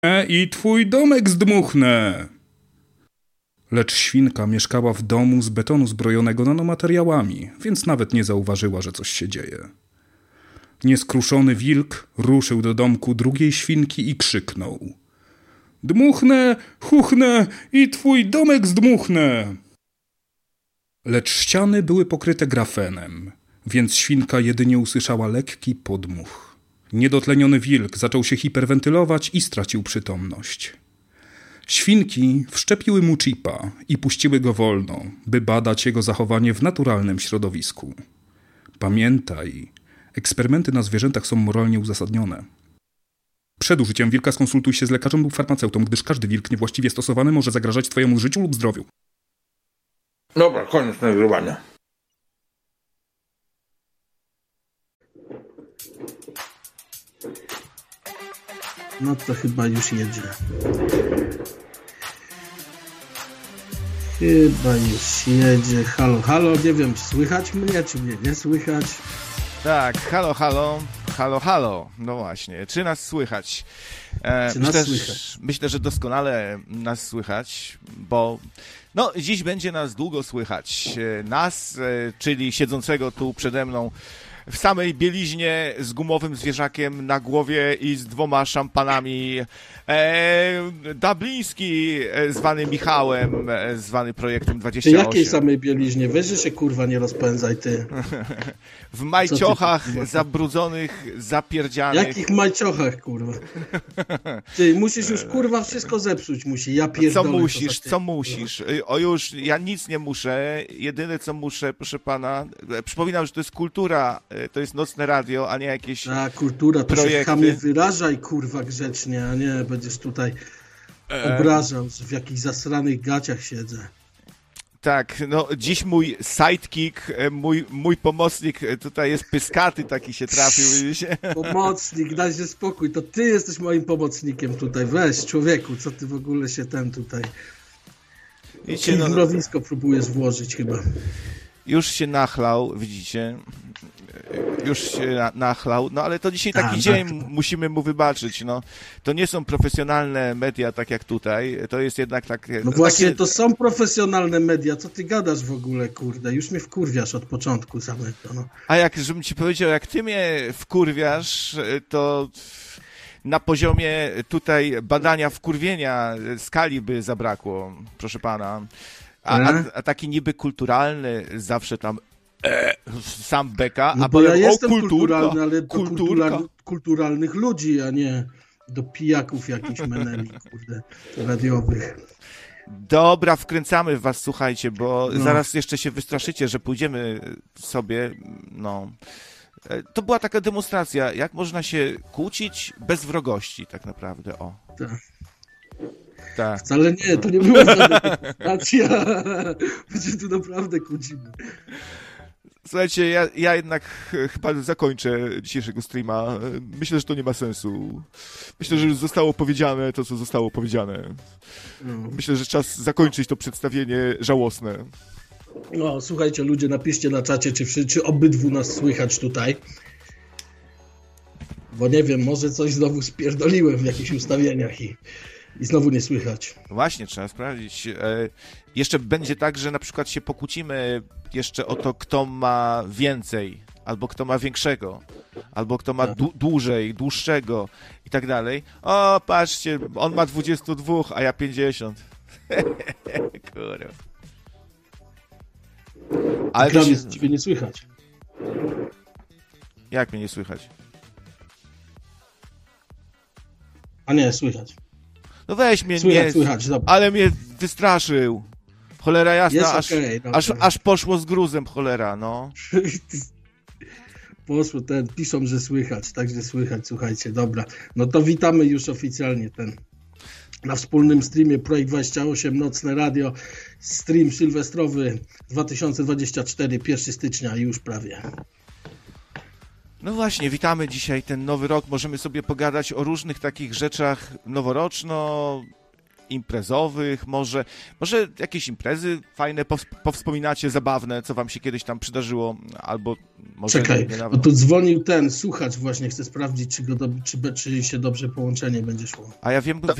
I twój domek zdmuchnę. Lecz świnka mieszkała w domu z betonu zbrojonego nanomateriałami, więc nawet nie zauważyła, że coś się dzieje. Nieskruszony wilk ruszył do domku drugiej świnki i krzyknął: dmuchnę, chuchnę i twój domek zdmuchnę. Lecz ściany były pokryte grafenem, więc świnka jedynie usłyszała lekki podmuch. Niedotleniony wilk zaczął się hiperwentylować i stracił przytomność. Świnki wszczepiły mu chipa i puściły go wolno, by badać jego zachowanie w naturalnym środowisku. Pamiętaj, eksperymenty na zwierzętach są moralnie uzasadnione. Przed użyciem wilka skonsultuj się z lekarzem lub farmaceutą, gdyż każdy wilk niewłaściwie stosowany może zagrażać twojemu życiu lub zdrowiu. Dobra, koniec nagrywania. No to chyba już jedzie. Chyba już jedzie. Halo, halo, nie wiem, słychać mnie, czy mnie nie słychać? Tak, halo, halo, halo, halo. No właśnie, czy nas słychać? Myślę, że doskonale nas słychać, bo no, dziś będzie nas długo słychać. Nas, czyli siedzącego tu przede mną w samej bieliźnie z gumowym zwierzakiem na głowie i z 2 szampanami. Dabliński, zwany Michałem, zwany Projektem 28. Ty jakiej samej bieliźnie? Weź, że się kurwa nie rozpędzaj, ty. W majciochach zabrudzonych, zapierdzianych. Jakich majciochach, kurwa? Ty, musisz już kurwa wszystko zepsuć, musi. Ja pierdolę. Co musisz? O już, ja nic nie muszę. Jedyne co muszę, proszę pana, przypominam, że to jest kultura, to jest nocne radio, a nie jakieś kultura, to projekty. Się chamie wyrażaj, kurwa, grzecznie, a nie będziesz tutaj obrażał, że w jakichś zasranych gaciach siedzę. Tak, no dziś mój sidekick, mój pomocnik tutaj jest pyskaty, taki się trafił. Pomocnik, daj się spokój, to ty jesteś moim pomocnikiem tutaj, weź człowieku, co ty w ogóle się tutaj widzicie, w mrowisko próbujesz włożyć chyba. Już się nachlał, widzicie, nachlał, no ale to dzisiaj taki dzień, musimy mu wybaczyć, no. To nie są profesjonalne media, tak jak tutaj, to jest jednak tak... No właśnie, takie... to są profesjonalne media, co ty gadasz w ogóle, kurde, już mnie wkurwiasz od początku samego, no. A żebym ci powiedział, jak ty mnie wkurwiasz, to... Na poziomie tutaj badania wkurwienia skali by zabrakło, proszę pana. A taki niby kulturalny zawsze tam sam beka, no a potem ja jestem kulturka, kulturalny, ale do kulturalnych ludzi, a nie do pijaków jakichś meneli, kurde, radiowych. Dobra, wkręcamy w was, słuchajcie, bo zaraz jeszcze się wystraszycie, że pójdziemy sobie, no... To była taka demonstracja, jak można się kłócić bez wrogości, tak naprawdę, o. Tak. Wcale nie, to nie była żadna demonstracja. My się tu naprawdę kłócimy. Słuchajcie, ja jednak chyba zakończę dzisiejszego streama. Myślę, że to nie ma sensu. Myślę, że już zostało powiedziane to, co zostało powiedziane. Myślę, że czas zakończyć to przedstawienie żałosne. No, słuchajcie, ludzie, napiszcie na czacie, czy obydwu nas słychać tutaj. Bo nie wiem, może coś znowu spierdoliłem w jakichś ustawieniach i znowu nie słychać. Właśnie, trzeba sprawdzić. Jeszcze będzie tak, że na przykład się pokłócimy jeszcze o to, kto ma więcej, albo kto ma większego, albo kto ma dłuższego i tak dalej. O, patrzcie, on ma 22, a ja 50. Kurwa. Ale to się... ciebie nie słychać. Jak mnie nie słychać? A nie, słychać. No weź mnie, słychać, ale mnie wystraszył. Cholera jasna, aż poszło z gruzem, cholera, no. Poszło, piszą, że słychać, także słychać, słuchajcie, dobra. No to witamy już oficjalnie na wspólnym streamie Projekt 28 Nocne Radio, stream sylwestrowy 2024, 1 stycznia już prawie. No właśnie, witamy dzisiaj ten nowy rok, możemy sobie pogadać o różnych takich rzeczach noworoczno imprezowych, może jakieś imprezy fajne powspominacie, zabawne, co wam się kiedyś tam przydarzyło, albo może... Czekaj, bo tu dzwonił ten słuchacz, właśnie chce sprawdzić, czy się dobrze połączenie będzie szło. A ja wiem,